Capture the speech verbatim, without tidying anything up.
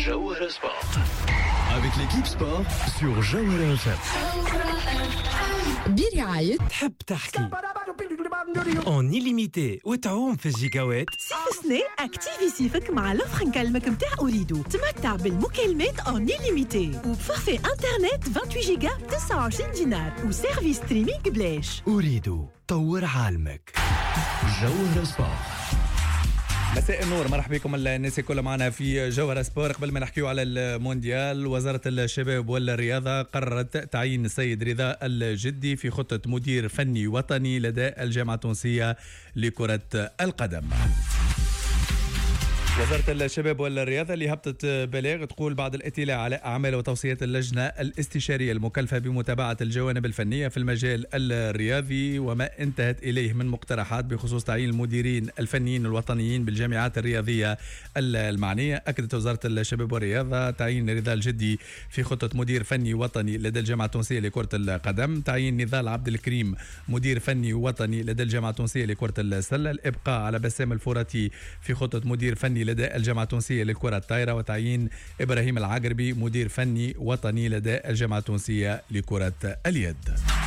Jawhara Sport. Avec l'équipe sport sur Jawhara F M. برعاية تحب تحكي اون illimité وتعوم في الجيجاوات. صيف سنة اكتيفي صيفك مع لوفر نكلمك متاع أوريدو. تمتع بالمكالمات اون illimité وبفورفي انترنت ثمانية وعشرين جيجا تسعة وعشرين دينار وسيرفيس ستريمينغ بلاش. أريد طور عالمك. Jawhara Sport. مساء النور، مرحبا بكم الناس كلها معنا في جوهرة سبور. قبل ما نحكيو على المونديال، وزارة الشباب والرياضة قررت تعيين السيد رضا الجدي في خطة مدير فني وطني لدى الجامعة التونسية لكرة القدم. وزارة الشباب والرياضة اللي هبطت بلاغ تقول بعد الاطلاع على أعمال وتوصيات اللجنة الاستشارية المكلفة بمتابعة الجوانب الفنية في المجال الرياضي وما انتهت إليه من مقترحات بخصوص تعيين المديرين الفنيين الوطنيين بالجامعات الرياضية المعنية، أكدت وزارة الشباب والرياضة تعيين رضا الجدي في خطة مدير فني وطني لدى الجامعة التونسية لكرة القدم، تعيين نضال عبد الكريم مدير فني وطني لدى الجامعة التونسية لكرة السلة، الإبقاء على بسام الفراتي في خطة مدير فني لدى الجامعة التونسية للكرة الطايرة، وتعيين إبراهيم العقربي مدير فني وطني لدى الجامعة التونسية لكرة اليد.